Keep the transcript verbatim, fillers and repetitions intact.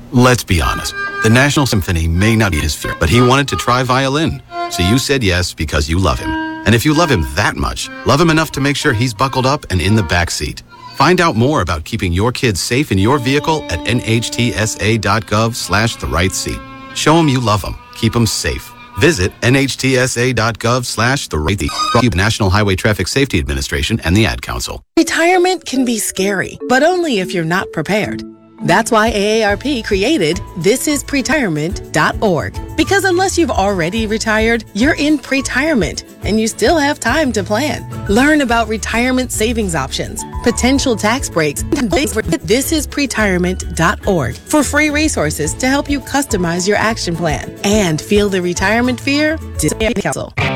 Let's be honest. The National Symphony may not be his fear, but he wanted to try violin. So you said yes because you love him. And if you love him that much, love him enough to make sure he's buckled up and in the back seat. Find out more about keeping your kids safe in your vehicle at nhtsa.gov slash the right seat. Show them you love them. Keep them safe. Visit nhtsa.gov slash the right seat. National Highway Traffic Safety Administration and the Ad Council. Retirement can be scary, but only if you're not prepared. That's why A A R P created this is pretirement dot org. Because unless you've already retired, you're in pretirement, and you still have time to plan. Learn about retirement savings options, potential tax breaks, and this is pretirement dot org for free resources to help you customize your action plan and feel the retirement fear. Council.